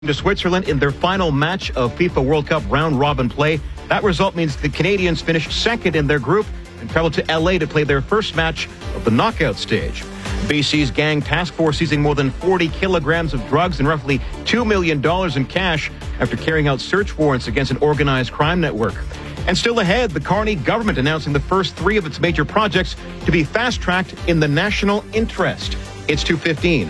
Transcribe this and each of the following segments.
to Switzerland in their final match of FIFA World Cup round-robin play. That result means the Canadians finished second in their group and traveled to LA to play their first match of the knockout stage. BC's gang task force seizing more than 40 kilograms of drugs and roughly $2 million in cash after carrying out search warrants against an organized crime network. And still ahead, the Carney government announcing the first three of its major projects to be fast-tracked in the national interest. It's 2:15.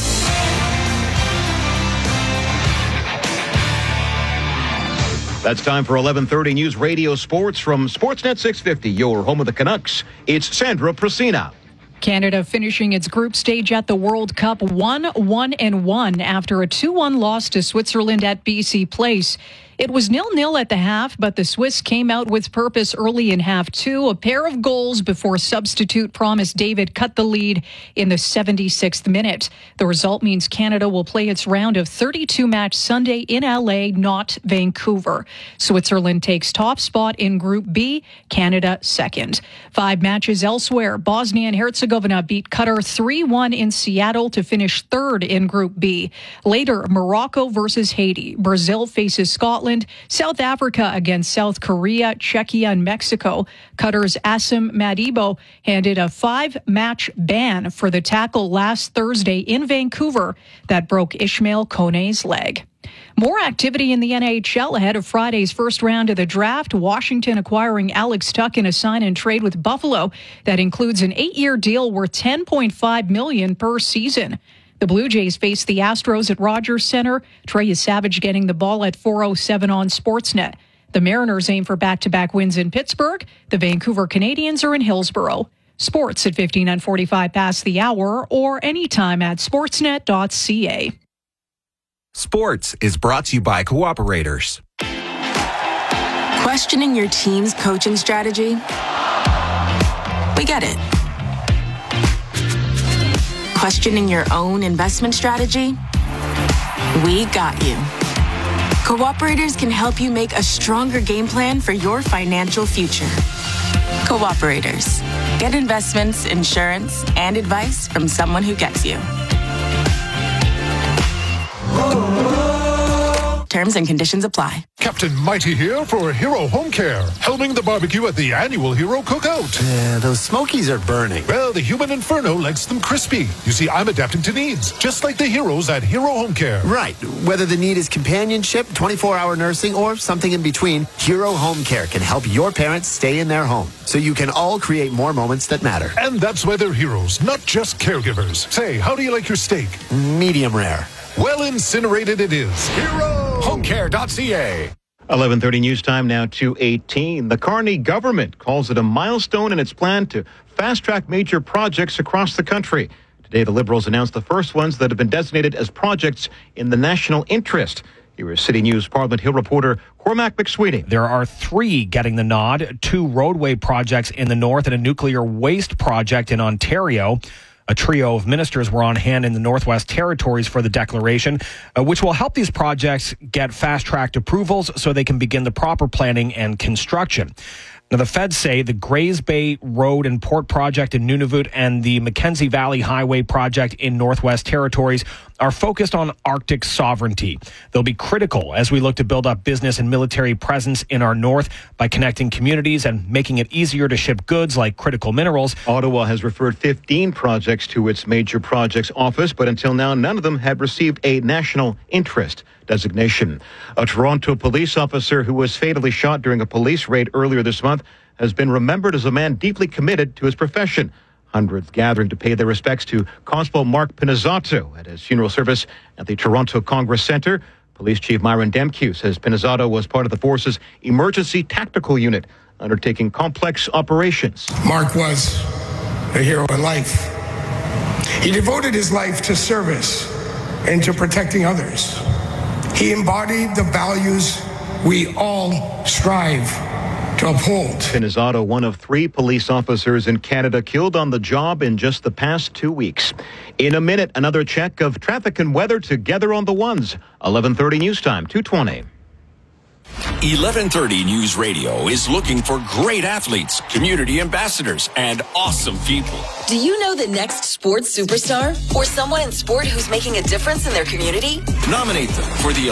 That's time for 11:30 News Radio Sports from Sportsnet 650, your home of the Canucks. It's Sandra Procina. Canada finishing its group stage at the World Cup 1-1 after a 2-1 loss to Switzerland at BC Place. It was 0-0 at the half, but the Swiss came out with purpose early in half two. A pair of goals before substitute Promise David cut the lead in the 76th minute. The result means Canada will play its round of 32 match Sunday in LA, not Vancouver. Switzerland takes top spot in Group B, Canada second. 5 matches elsewhere. Bosnia and Herzegovina beat Qatar 3-1 in Seattle to finish third in Group B. Later, Morocco versus Haiti. Brazil faces Scotland. South Africa against South Korea, Czechia, and Mexico. Qatar's Asim Madibo handed a 5-match ban for the tackle last Thursday in Vancouver that broke Ishmael Kone's leg. More activity in the NHL ahead of Friday's first round of the draft. Washington acquiring Alex Tuch in a sign-and-trade with Buffalo that includes an 8-year deal worth $10.5 million per season. The Blue Jays face the Astros at Rogers Center. Trey Savage getting the ball at 4:07 on Sportsnet. The Mariners aim for back-to-back wins in Pittsburgh. The Vancouver Canadians are in Hillsborough. Sports at 15 and 45 past the hour or anytime at sportsnet.ca. Sports is brought to you by Cooperators. Questioning your team's coaching strategy? We get it. Questioning your own investment strategy? We got you. Cooperators can help you make a stronger game plan for your financial future. Cooperators. Get investments, insurance, and advice from someone who gets you. Terms and conditions apply. Captain Mighty here for Hero Home Care, helming the barbecue at the annual Hero Cookout. Yeah, those smokies are burning. Well, the human inferno likes them crispy. You see, I'm adapting to needs, just like the heroes at Hero Home Care. Right. Whether the need is companionship, 24-hour nursing, or something in between, Hero Home Care can help your parents stay in their home, so you can all create more moments that matter. And that's why they're heroes, not just caregivers. Say, how do you like your steak? Medium rare. Well incinerated it is. HeroHomeCare.ca. 11:30 News Time now, 2:18. The Carney government calls it a milestone in its plan to fast-track major projects across the country. Today, the Liberals announced the first ones that have been designated as projects in the national interest. Here is City News Parliament Hill reporter Cormac McSweeney. There are 3 getting the nod, 2 roadway projects in the north and a nuclear waste project in Ontario. A trio of ministers were on hand in the Northwest Territories for the declaration, which will help these projects get fast-tracked approvals so they can begin the proper planning and construction. Now, the feds say the Grays Bay Road and Port Project in Nunavut and the Mackenzie Valley Highway Project in Northwest Territories are focused on Arctic sovereignty. They'll be critical as we look to build up business and military presence in our north by connecting communities and making it easier to ship goods like critical minerals. Ottawa has referred 15 projects to its major projects office, but until now, none of them have received a national interest designation. A Toronto police officer who was fatally shot during a police raid earlier this month has been remembered as a man deeply committed to his profession. Hundreds gathering to pay their respects to Constable Mark Pinizzato at his funeral service at the Toronto Congress Centre. Police Chief Myron Demkew says Pinizzato was part of the force's emergency tactical unit undertaking complex operations. Mark was a hero in life. He devoted his life to service and to protecting others. He embodied the values we all strive to uphold. Pinizzato, one of 3 police officers in Canada killed on the job in just the past 2 weeks. In a minute, another check of traffic and weather together on the ones. 11:30 News Time, 2:20. 1130 News Radio is looking for great athletes, community ambassadors, and awesome people. Do you know the next sports superstar or someone in sport who's making a difference in their community? Nominate them for the